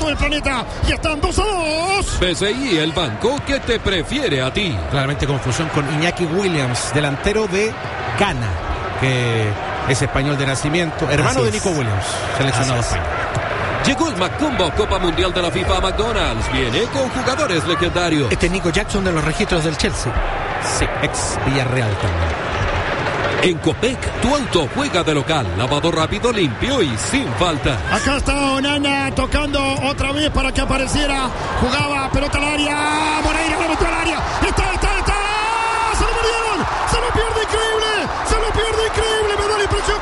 todo el planeta. Y están 2-2. BCI, el banco que te prefiere a ti. Claramente confusión con Iñaki Williams, delantero de Ghana, que es español de nacimiento, hermano de Nico Williams, seleccionado de España. Llegó el Macumbo, Copa Mundial de la FIFA a McDonald's. Viene con jugadores legendarios. Este es Nico Jackson de los registros del Chelsea. Sí, ex Villarreal también. En Copec, tu auto juega de local. Lavado rápido, limpio y sin falta. Acá está Onana tocando otra vez para que apareciera. Jugaba pelota al área. Moreira la metió al área. Está. Se lo perdieron. Se lo pierde increíble. Me da la impresión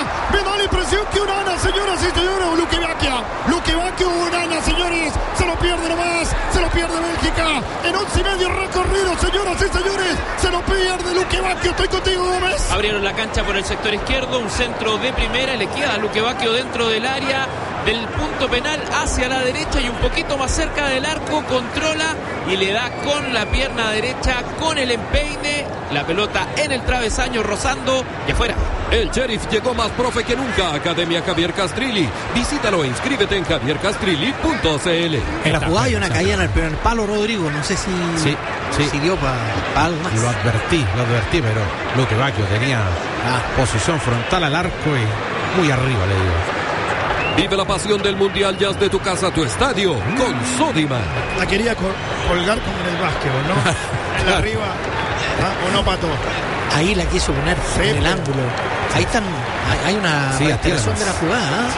que Onana. Señoras y señores. Luque Bacchio, Onana, señores. Se lo pierde nomás. Se lo pierde Bélgica. En 11:30 recorrido, señoras y señores. Se lo pierde Luque Bacchio. Estoy contigo, Gómez. Abrieron la cancha por el sector izquierdo, un centro de primera, le queda a Luque Bacchio dentro del área del punto penal hacia la derecha y un poquito más cerca del arco, controla y le da con la pierna derecha, con el empeine, la pelota en el travesaño rozando y afuera. El Sheriff llegó más profe que nunca. Academia Javier Castrilli. Visítalo e inscríbete en javiercastrilli.cl. En la jugada hay una caída en el primer palo, Rodrigo. No sé si dio para algo más. Lo advertí, pero Luque Bacchio tenía posición frontal al arco y muy arriba, le digo. Vive la pasión del Mundial Jazz de tu casa a tu estadio con Sodimac. La quería colgar como en el básquetbol, ¿no? En la arriba. ¿O no, Pato? Ahí la quiso poner en el ángulo. Ahí están. Hay una alteración de la jugada.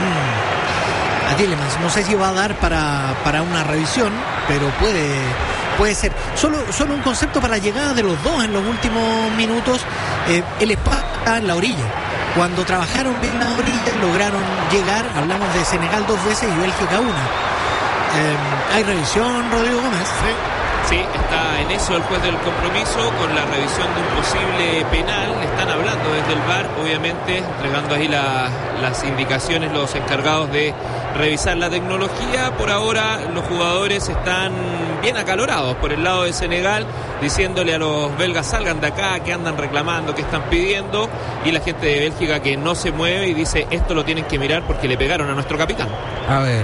A Tielemans. No sé si va a dar para una revisión, pero puede ser. Solo un concepto para la llegada de los dos en los últimos minutos. El espacio está en la orilla. Cuando trabajaron bien la orilla, lograron llegar. Hablamos de Senegal 2 veces y Bélgica 1. ¿Hay revisión, Rodrigo Gómez? Sí, está en eso el juez del compromiso con la revisión de un posible penal. Le están hablando desde el VAR, obviamente, entregando ahí las indicaciones los encargados de revisar la tecnología. Por ahora los jugadores están bien acalorados por el lado de Senegal, diciéndole a los belgas salgan de acá, que andan reclamando, que están pidiendo, y la gente de Bélgica que no se mueve y dice esto lo tienen que mirar porque le pegaron a nuestro capitán. A ver.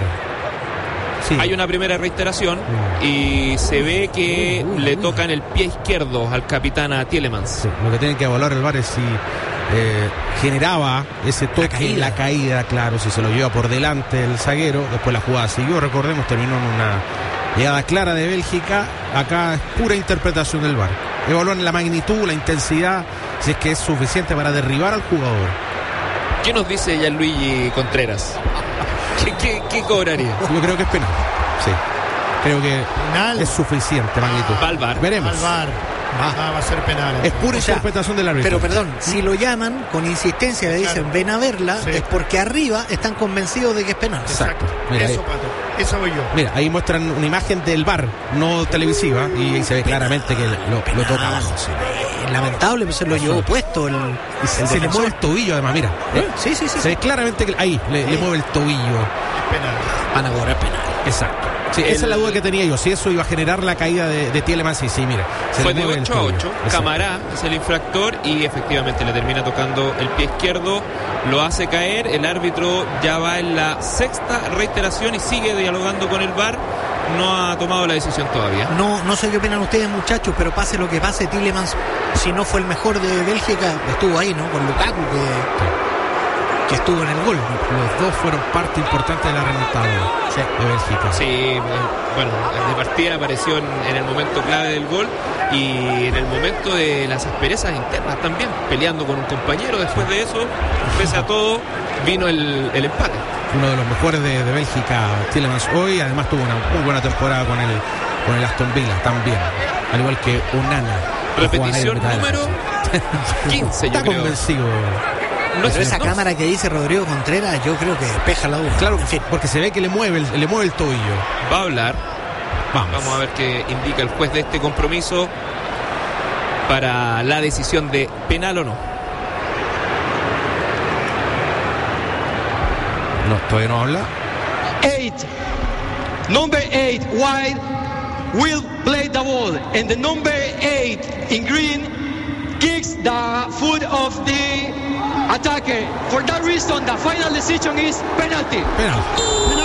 Sí. Hay una primera reiteración y se ve que le tocan el pie izquierdo al capitán, a Tielemans. Sí, lo que tiene que evaluar el VAR es si generaba ese toque en la caída, claro, si se lo lleva por delante el zaguero. Después la jugada siguió, recordemos, terminó en una llegada clara de Bélgica. Acá es pura interpretación del VAR. Evalúan la magnitud, la intensidad, si es que es suficiente para derribar al jugador. ¿Qué nos dice Gianluigi Contreras? ¿Qué cobraría? Yo creo que es penal. Sí. Creo que penal es suficiente magnitud. Va al VAR. Veremos. Va a ser penal. Es pura interpretación del árbitro. Pero perdón, si lo llaman con insistencia, le dicen ven a verla, es porque arriba están convencidos de que es penal. Exacto. Mira, eso, Pato. Eso voy yo. Mira, ahí muestran una imagen del VAR, no televisiva, y se ve claramente que lo toca abajo. Sí. Lamentable, pues se lo llevó puesto. Se le mueve el tobillo, además, mira. Sí. Se ve claramente que ahí le mueve el tobillo. Es penal. Van a cobrar penal. Exacto. Sí, esa es la duda que tenía yo. Si eso iba a generar la caída de Tielemans, sí, mira. Fue de 8-8. Camará es el infractor y efectivamente le termina tocando el pie izquierdo. Lo hace caer. El árbitro ya va en la sexta reiteración y sigue dialogando con el VAR. No ha tomado la decisión todavía. No sé qué opinan ustedes, muchachos, pero pase lo que pase, Tielemans, si no fue el mejor de Bélgica, estuvo ahí, ¿no? Con Lukaku, que estuvo en el gol. Los dos fueron parte importante de la remontada de Bélgica. Sí, bueno, de partida apareció en el momento clave del gol y en el momento de las asperezas internas también, peleando con un compañero. Después de eso, pese a todo, vino el empate. Uno de los mejores de Bélgica, Tielemans, hoy. Además tuvo una muy buena temporada con el Aston Villa también, al igual que Onana. Repetición número 15, yo creo. Está convencido. Pero esa cámara que dice Rodrigo Contreras, yo creo que despeja la duda. Claro, porque se ve que le mueve el tobillo. Va a hablar. Vamos a ver qué indica el juez de este compromiso para la decisión de penal o no. No, todavía no habla. Number 8 wide will play the ball, and the number 8 in green kicks the foot of the attacker. For that reason, the final decision is penalty. Penal.